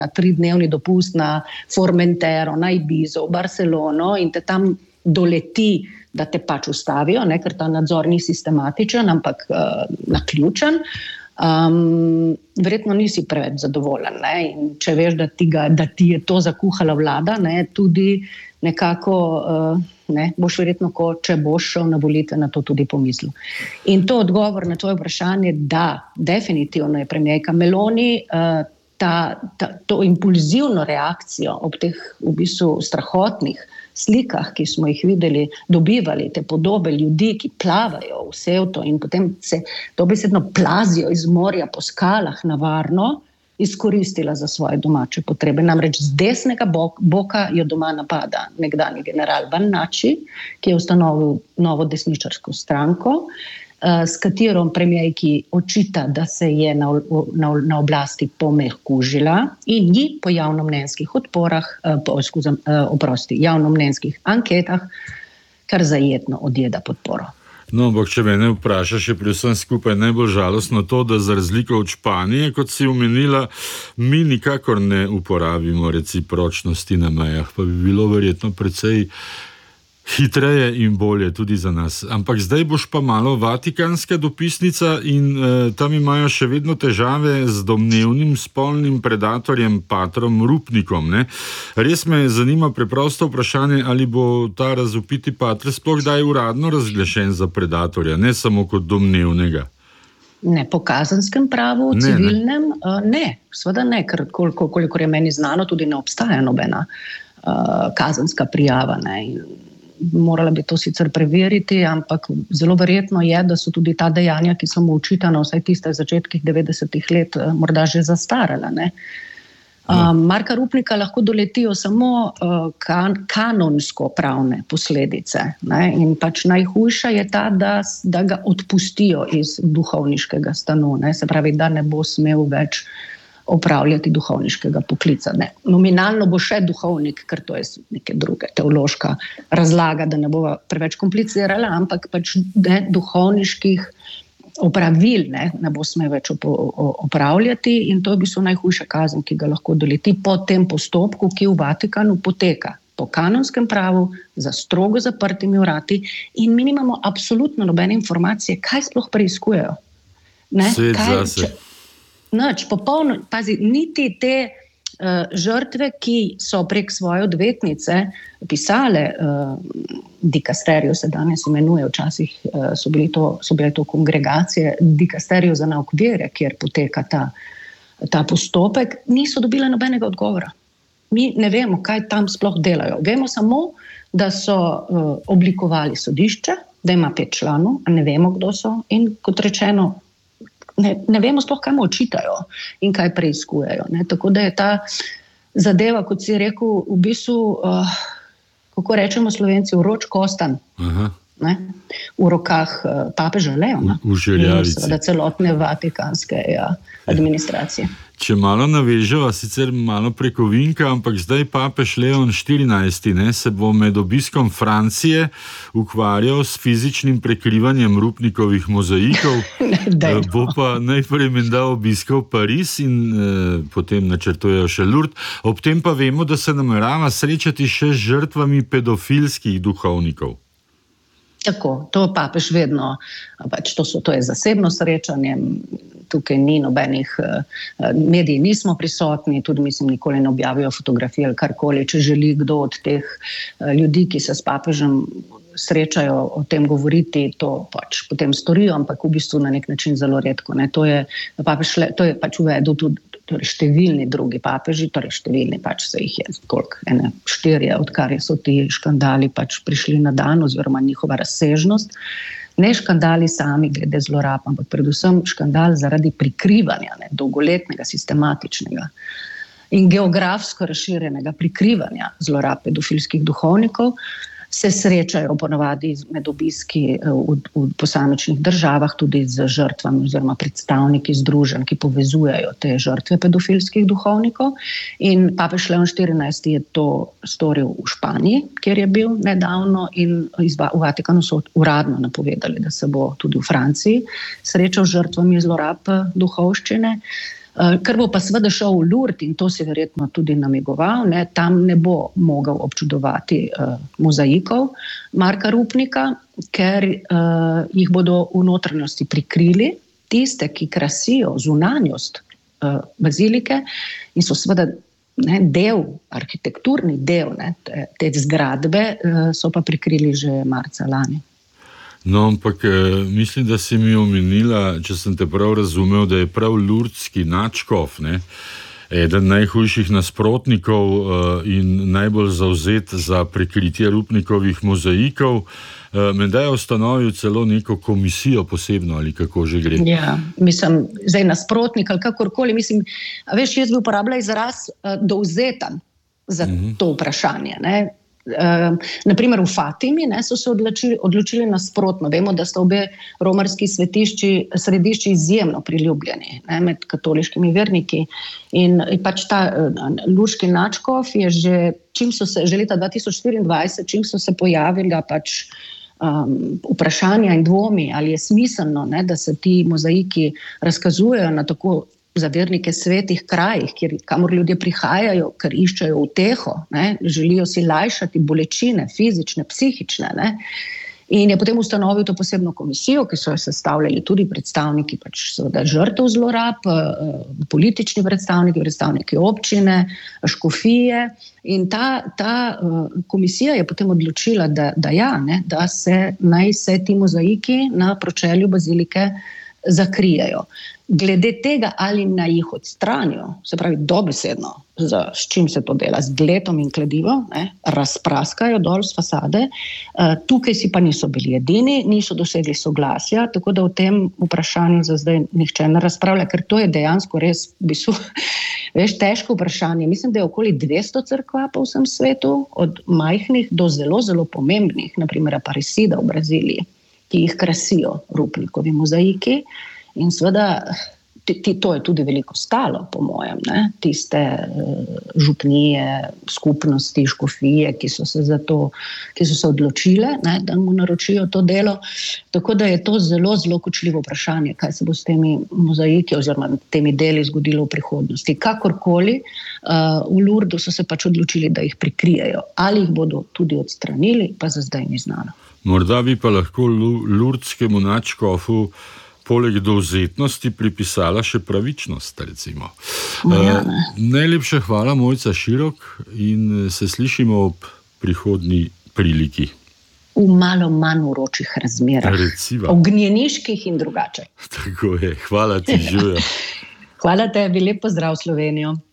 na 3-dnevni dopust na Formentero, na Ibizo, v Barcelono in te tam doleti, da te pač ustavijo, ne, ker ta nadzor ni sistematičen, ampak naključen. Verjetno nisi preveč zadovoljen, ne? In če veš, da ti je to zakuhala vlada, ne, tudi nekako boš verjetno, če boš šel na volitve, na to tudi pomislil. In to odgovor na tvoje vprašanje, da, definitivno je premijerka Meloni to impulzivno reakcijo ob teh v bistvu strahotnih slikah, ki smo jih videli, dobivali te podobe ljudi, ki plavajo v Ceuto in potem se dobesedno plazijo iz morja po skalah na varno, izkoristila za svoje domače potrebe. Namreč z desnega boka jo doma napada nekdanji general Vannači, ki je ustanovil novo desničarsko stranko, s katero premijerki očita, da se je na oblasti pomehkužila in ji po javnomnenjskih javnomnenjskih anketah kar zajetno odjeda podporo. No, ampak če mene vprašaš, je pri vsem skupaj najbolj žalostno to, da za razliko od Španije, kot si omenila, mi nikakor ne uporabimo recipročnosti na mejah, pa bi bilo verjetno precej hitreje in bolje tudi za nas. Ampak zdaj boš pa malo vatikanska dopisnica in tam imajo še vedno težave z domnevnim spolnim predatorjem Patrom Rupnikom. Ne? Res me zanima preprosto vprašanje, ali bo ta razvpiti pater sploh kdaj uradno razglašen za predatorja, ne samo kot domnevnega. Ne, po kazenskem pravu, civilnem, ne, seveda ne, ker kolikor je meni znano, tudi ne obstaja nobena kazenska prijava, ne. Morala bi to sicer preveriti, ampak zelo verjetno je, da so tudi ta dejanja, ki so mu očitana, vsaj tiste v začetkih 90-ih let, morda že zastarala, ne. Marka Rupnika lahko doletijo samo kanonsko pravne posledice, ne? In pač najhujša je ta, da ga odpustijo iz duhovniškega stanu, ne? Se pravi, da ne bo smel več opravljati duhovniškega poklica. Ne. Nominalno bo še duhovnik, ker to je neka druga teološka razlaga, da ne bo preveč komplicirala, ampak pač duhovniških opravil ne bo smel več opravljati in to je v bistvu najhujša kazen, ki ga lahko doleti po tem postopku, ki v Vatikanu poteka po kanonskem pravu, za strogo zaprtimi vrati in mi nimamo absolutno nobene informacije, kaj sploh preiskujejo. Svet zase. Pazi, niti te žrtve, ki so prek svoje odvetnice pisale dikasteriju, se danes imenuje, včasih so bile to kongregacije, dikasteriju za naukvirje, kjer poteka ta postopek, niso dobile nobenega odgovora. Mi ne vemo, kaj tam sploh delajo. Vemo samo, da so oblikovali sodišče, da ima 5 članov, a ne vemo, kdo so in kot rečeno, ne vemo sploh, kaj mu očitajo in kaj preiskujejo. Ne? Tako da je ta zadeva, kot si rekel, v bistvu, kako rečemo Slovenci, vroč kostan. Ne? V rokah papeža Leona. V žerjavici. In seveda celotne vatikanske administracije. Če malo naveževa, sicer malo preko vinka, ampak zdaj papež Leon 14. Se bo med obiskom Francije ukvarjal s fizičnim prekrivanjem Rupnikovih mozaikov, bo pa najprej menda obiskal Pariz in potem načrtujejo še Lourdes. Ob tem pa vemo, da se namerava srečati še z žrtvami pedofilskih duhovnikov. Tako, to papež vedno, pač to je zasebno srečanje, tukaj ni nobenih, mediji nismo prisotni, tudi mislim nikoli ne objavijo fotografije ali karkoli, če želi kdo od teh ljudi, ki se s papežem srečajo o tem govoriti, to pač potem storijo, ampak v bistvu na nek način zelo redko. Ne. To je pač uvedel tudi številni drugi papeži, številni pač se jih je koliko, 4, odkar so ti škandali pač prišli na dan oziroma njihova razsežnost. Ne škandali sami glede zlorab, ampak predvsem škandal zaradi prikrivanja, dolgoletnega, sistematičnega in geografsko razširjenega prikrivanja zlorab pedofilskih duhovnikov, se srečajo ponavadi med obiski v posamičnih državah tudi z žrtvami oziroma predstavniki združenj, ki povezujejo te žrtve pedofilskih duhovnikov. In papež Leon 14. je to storil v Španiji, kjer je bil nedavno in v Vatikanu so uradno napovedali, da se bo tudi v Franciji srečal z žrtvami zlorab duhovščine. Ker bo pa seveda šel v Lourdes, in to si verjetno tudi namigoval, ne, tam ne bo mogel občudovati mozaikov Marka Rupnika, ker jih bodo v notranjosti prikrili, tiste, ki krasijo zunanjost bazilike in so seveda arhitekturni del te zgradbe, so pa prikrili že marca lani. No, ampak mislim, da si mi omenila, če sem te prav razumel, da je prav lurdski nadškof, eden najhujših nasprotnikov in najbolj zavzet za prikritje Rupnikovih mozaikov. Menda je ustanovil celo neko komisijo posebno, ali kako že gre. Ja, mislim, zdaj nasprotnik ali kakorkoli, mislim, veš, jaz bi uporabljala izraz dovzetan za to vprašanje, Naprimer v Fatimi so se odločili nasprotno. Vemo, da sta obe romarski središči izjemno priljubljeni med katoliškimi verniki. In pač ta lurški nadškof je že leta 2024, čim so se pojavila pač vprašanja in dvomi, ali je smiselno, da se ti mozaiki razkazujejo na tako za vernike svetih krajih, kamor ljudje prihajajo, ker iščejo uteho, želijo si lajšati bolečine, fizične, psihične. In je potem ustanovil to posebno komisijo, ki so jo sestavljali tudi predstavniki pač seveda žrtev zlorab, politični predstavniki občine, škofije. In ta komisija je potem odločila, da naj se ti mozaiki na pročelju bazilike zakrijejo. Glede tega, ali naj jih odstranijo, se pravi dobesedno, s čim se to dela, z gletom in kladivom, razpraskajo dol z fasade, tukaj si pa niso bili edini, niso dosegli soglasja, tako da o tem vprašanju za zdaj nihče ne razpravlja, ker to je dejansko res težko vprašanje. Mislim, da je okoli 200 cerkva po vsem svetu, od majhnih do zelo, zelo pomembnih, naprimer Aparecida v Braziliji, ki jih krasijo Rupnikovi mozaiki. In seveda to je tudi veliko stalo, po mojem, tiste župnije, skupnosti, škofije, ki so se odločile, da mu naročijo to delo. Tako da je to zelo, zelo kočljivo vprašanje, kaj se bo s temi mozaiki oziroma temi deli zgodilo v prihodnosti. Kakorkoli, v Lourdu so se pač odločili, da jih prikrijejo. Ali jih bodo tudi odstranili, pa za zdaj ni znano. Morda bi pa lahko lurdskemu nadškofu poleg dovzetnosti pripisala še pravičnost, recimo. Najlepša hvala, Mojca Širok, in se slišimo ob prihodnji priliki. V malo manj vročih razmerah. Reciva. Ognjeniških in drugače. Tako je. Hvala ti, Žuja. Hvala tebi, lep pozdrav Slovenijo.